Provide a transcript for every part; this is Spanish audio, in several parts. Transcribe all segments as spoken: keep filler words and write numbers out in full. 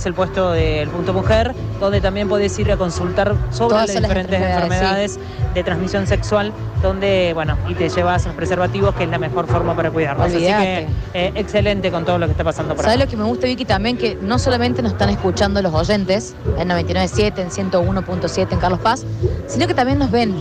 el puesto del Punto Mujer, donde también podés ir a consultar sobre Todas las son las diferentes enfermedades, enfermedades, sí, de transmisión sexual, donde, bueno, y te llevas los preservativos, que es la mejor forma para cuidarnos. Olvídate. Así que, eh, excelente con todo lo que está pasando por ¿Sabes acá. lo que me gusta, Vicky? También que no solamente nos están escuchando los oyentes en noventa y nueve punto siete, en ciento uno punto siete en Carlos Paz, sino que también nos ven.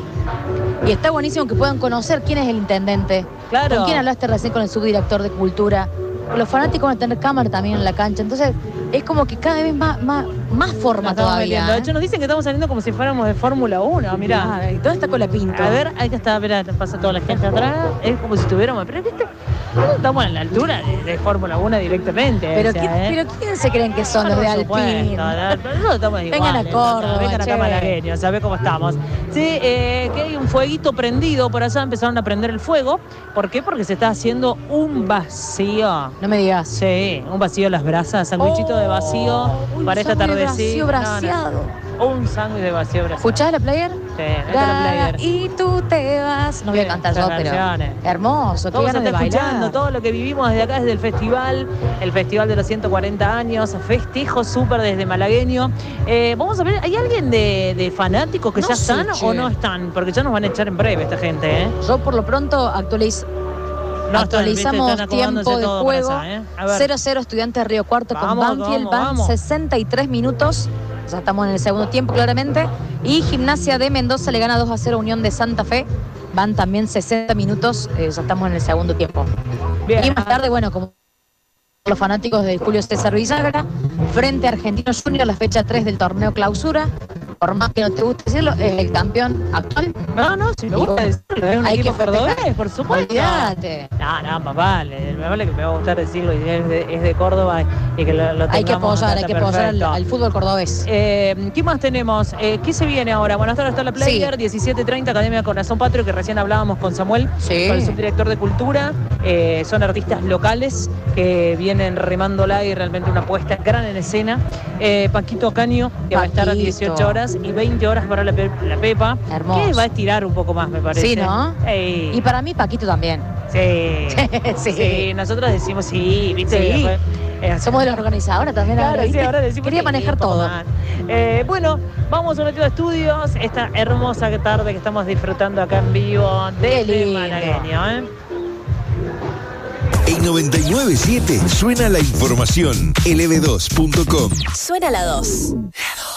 Y está buenísimo que puedan conocer quién es el intendente. Claro. ¿Con quién hablaste recién? Con el subdirector de Cultura. Los fanáticos van a tener cámara también en la cancha. Entonces, es como que cada vez más, más, más forma Nos estamos todavía. metiendo. De ¿eh? hecho, nos dicen que estamos saliendo como si fuéramos de Fórmula uno, mirá. Ah, y todo está con la pinta. A ver, ahí que está, mirá, pasa toda la gente atrás. Es como si estuviéramos, pero ¿viste? Estamos a la altura de, de Fórmula uno directamente. Pero, o sea, ¿quién, ¿eh? pero ¿quién se creen que son Ah, los de por Alpine? supuesto, la- pero nosotros estamos Vengan iguales, a Córdoba, ¿no? Vengan acá che. malagueños, ¿sabés cómo estamos? Sí, eh, que hay un fueguito prendido por allá, empezaron a prender el fuego. ¿Por qué? Porque se está haciendo un vacío. No me digas. Sí, un vacío a las brasas, sandwichito de vacío un para esta sándwich de tardecita. vacío braseado. No, no. Un sándwich de vacío braseado. ¿Escuchás la player? Sí, esta es la player. Y tú te vas. No voy a Sí, cantar yo, estas pero canciones. hermoso, qué Todo se ganas de está escuchando, bailar. todo lo que vivimos desde acá, desde el festival, el festival de los ciento cuarenta años, festejo súper desde malagueño. Eh, vamos a ver, ¿hay alguien de, de fanáticos que No ya sé, están che. o no están? Porque ya nos van a echar en breve esta gente, ¿eh? Yo por lo pronto actualizo. No Actualizamos están, ¿viste? Están tiempo acomodándose de todo juego. para allá, ¿eh? A ver. cero a cero Estudiantes de Río Cuarto Vamos, con Banfield. vamos, Van vamos. sesenta y tres minutos. Ya estamos en el segundo tiempo, claramente. Y Gimnasia de Mendoza le gana dos a cero a Unión de Santa Fe. Van también sesenta minutos. Eh, ya estamos en el segundo tiempo. Bien. Y más tarde, bueno, como los fanáticos de Julio César Bisagra, frente a Argentinos Juniors, la fecha tres del torneo clausura. Por más que no te guste decirlo, es el campeón actual. No, no, si me gusta decirlo, es un Hay equipo que festejar. cordobés, por supuesto. Olvídate. No, no, más vale, me vale que me va a gustar decirlo, y es de, es de Córdoba y que lo, lo Hay que tengamos apoyar, acá, hay que está apoyar al, perfecto. al fútbol cordobés. Eh, ¿Qué más tenemos? Eh, ¿Qué se viene ahora? Bueno, hasta ahora está la player, Sí. diecisiete treinta, Academia Corazón Patrio, que recién hablábamos con Samuel, Sí. con el subdirector de Cultura. Eh, son artistas locales que vienen remándola y realmente una puesta gran en escena. Eh, Paquito Caño, que va a estar a Paquito. dieciocho horas y veinte horas para la, Pe- la Pepa. Hermoso. Que va a estirar un poco más, me parece. Sí, ¿no? Ey. Y para mí, Paquito también. Sí. Sí. Sí, nosotros decimos sí, ¿viste? Sí. Después, eh, Somos de la organizadora también. Claro, ahora, sí, ¿viste? ahora decimos Quería que manejar un poco todo. más. Eh, bueno, vamos un ratito a estudios. Esta hermosa tarde que estamos disfrutando acá en vivo Qué desde lindo. Malagueño, ¿eh? En noventa y nueve punto siete suena la información. L B dos punto com. Suena la dos. La dos.